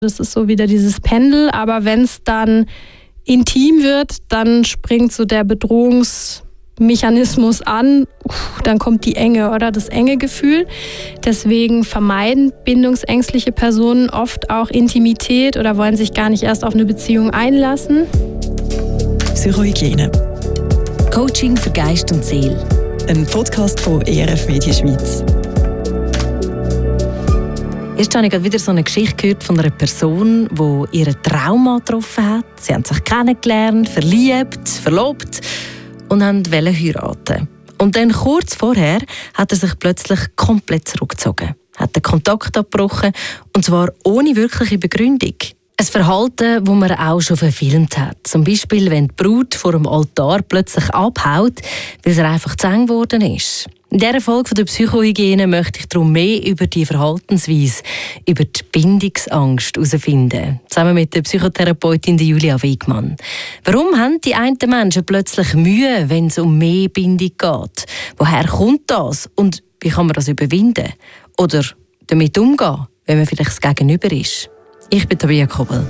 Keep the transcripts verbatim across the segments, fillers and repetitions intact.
Das ist so wieder dieses Pendel, aber wenn es dann intim wird, dann springt so der Bedrohungsmechanismus an, dann kommt die Enge oder das enge Gefühl. Deswegen vermeiden bindungsängstliche Personen oft auch Intimität oder wollen sich gar nicht erst auf eine Beziehung einlassen. Psychohygiene. Coaching für Geist und Seele. Ein Podcast von E R F Media Schweiz. Jetzt habe ich gerade wieder so eine Geschichte gehört von einer Person, die ihren Trauma getroffen hat. Sie haben sich kennengelernt, verliebt, verlobt und wollten heiraten. Und dann kurz vorher hat er sich plötzlich komplett zurückgezogen, hat den Kontakt abgebrochen und zwar ohne wirkliche Begründung. Ein Verhalten, das man auch schon verfilmt hat. Zum Beispiel, wenn die Braut vor dem Altar plötzlich abhaut, weil sie einfach zu eng geworden ist. In dieser Folge der Psychohygiene möchte ich darum mehr über die Verhaltensweise, über die Bindungsangst herausfinden. Zusammen mit der Psychotherapeutin Julia Wegmann. Warum haben die einen Menschen plötzlich Mühe, wenn es um mehr Bindung geht? Woher kommt das? Und wie kann man das überwinden? Oder damit umgehen, wenn man vielleicht das Gegenüber ist? Ich bin Tabea Kobel.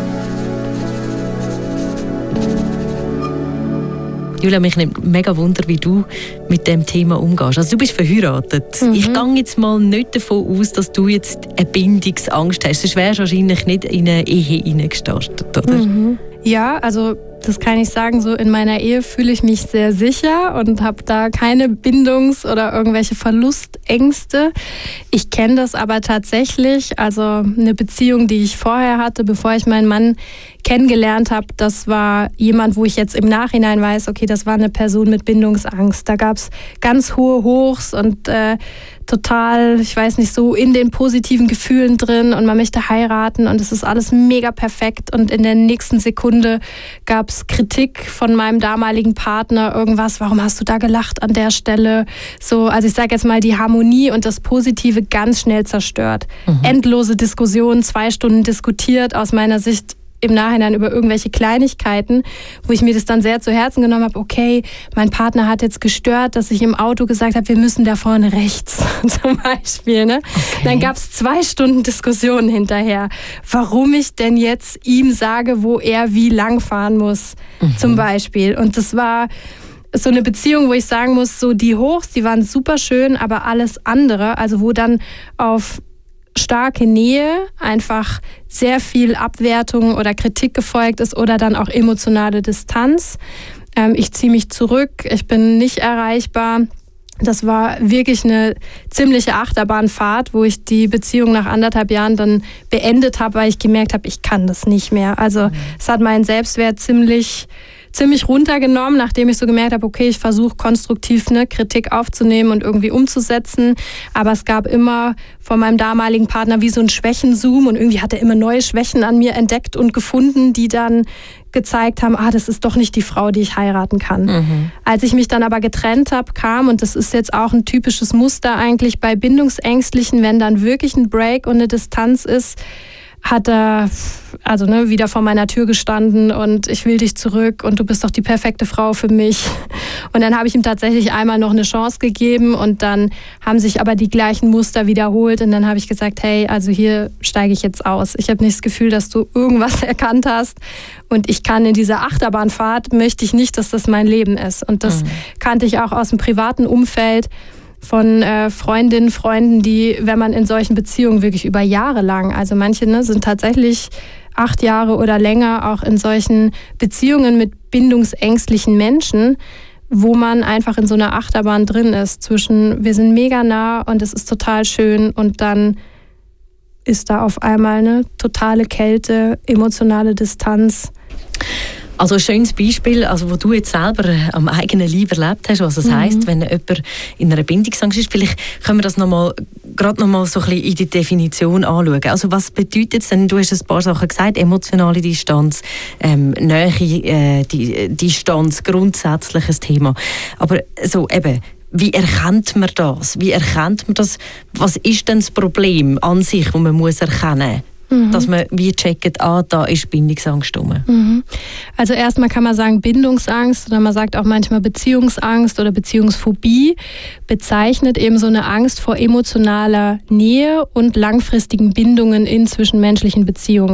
Julia, mich nimmt mega Wunder, wie du mit dem Thema umgehst. Also du bist verheiratet. Mhm. Ich gehe jetzt mal nicht davon aus, dass du jetzt eine Bindungsangst hast. Sonst wärst du wahrscheinlich nicht in eine Ehe hineingestartet, oder? Mhm. Ja, also das kann ich sagen, so in meiner Ehe fühle ich mich sehr sicher und habe da keine Bindungs- oder irgendwelche Verlustängste. Ich kenne das aber tatsächlich, also eine Beziehung, die ich vorher hatte, bevor ich meinen Mann kennengelernt habe, das war jemand, wo ich jetzt im Nachhinein weiß, okay, das war eine Person mit Bindungsangst. Da gab es ganz hohe Hochs und äh, total, ich weiß nicht, so in den positiven Gefühlen drin und man möchte heiraten und es ist alles mega perfekt und in der nächsten Sekunde gab es Kritik von meinem damaligen Partner, irgendwas, warum hast du da gelacht an der Stelle? So, also ich sage jetzt mal, die Harmonie und das Positive ganz schnell zerstört. Mhm. Endlose Diskussionen, zwei Stunden diskutiert, aus meiner Sicht im Nachhinein über irgendwelche Kleinigkeiten, wo ich mir das dann sehr zu Herzen genommen habe, okay, mein Partner hat jetzt gestört, dass ich im Auto gesagt habe, wir müssen da vorne rechts zum Beispiel. Ne? Okay. Dann gab es zwei Stunden Diskussionen hinterher, warum ich denn jetzt ihm sage, wo er wie lang fahren muss, mhm. zum Beispiel. Und das war so eine Beziehung, wo ich sagen muss, so die Hochs, die waren super schön, aber alles andere, also wo dann auf starke Nähe einfach sehr viel Abwertung oder Kritik gefolgt ist oder dann auch emotionale Distanz. Ähm, ich ziehe mich zurück, ich bin nicht erreichbar. Das war wirklich eine ziemliche Achterbahnfahrt, wo ich die Beziehung nach anderthalb Jahren dann beendet habe, weil ich gemerkt habe, ich kann das nicht mehr. Also mhm. es hat meinen Selbstwert ziemlich ziemlich runtergenommen, nachdem ich so gemerkt habe, okay, ich versuche konstruktiv eine Kritik aufzunehmen und irgendwie umzusetzen. Aber es gab immer von meinem damaligen Partner wie so ein Schwächenzoom und irgendwie hat er immer neue Schwächen an mir entdeckt und gefunden, die dann gezeigt haben, ah, das ist doch nicht die Frau, die ich heiraten kann. Mhm. Als ich mich dann aber getrennt habe, kam, und das ist jetzt auch ein typisches Muster eigentlich bei Bindungsängstlichen, wenn dann wirklich ein Break und eine Distanz ist, hat er also ne, wieder vor meiner Tür gestanden und ich will dich zurück und du bist doch die perfekte Frau für mich. Und dann habe ich ihm tatsächlich einmal noch eine Chance gegeben und dann haben sich aber die gleichen Muster wiederholt und dann habe ich gesagt, hey, also hier steige ich jetzt aus. Ich habe nicht das Gefühl, dass du irgendwas erkannt hast und ich kann in dieser Achterbahnfahrt, möchte ich nicht, dass das mein Leben ist. Und das mhm. kannte ich auch aus dem privaten Umfeld von äh, Freundinnen, Freunden, die, wenn man in solchen Beziehungen wirklich über Jahre lang, also manche ne, sind tatsächlich acht Jahre oder länger auch in solchen Beziehungen mit bindungsängstlichen Menschen, wo man einfach in so einer Achterbahn drin ist zwischen, wir sind mega nah und es ist total schön und dann ist da auf einmal eine totale Kälte, emotionale Distanz. Also ein schönes Beispiel, also wo du jetzt selber am eigenen Leib erlebt hast, was es mhm. heisst, wenn jemand in einer Bindungsangst ist. Vielleicht können wir das noch mal, gerade noch mal so ein bisschen in die Definition anschauen. Also was bedeutet es denn? Du hast ein paar Sachen gesagt, emotionale Distanz, ähm, Nähe, äh, die Distanz, grundsätzlich ein Thema. Aber so eben, wie erkennt man das? Wie erkennt man das? Was ist denn das Problem an sich, das man muss erkennen muss? Mhm. Dass man wie checkt, ah, da ist Bindungsangst rum. Mhm. Also erstmal kann man sagen Bindungsangst oder man sagt auch manchmal Beziehungsangst oder Beziehungsphobie bezeichnet eben so eine Angst vor emotionaler Nähe und langfristigen Bindungen in zwischenmenschlichen Beziehungen.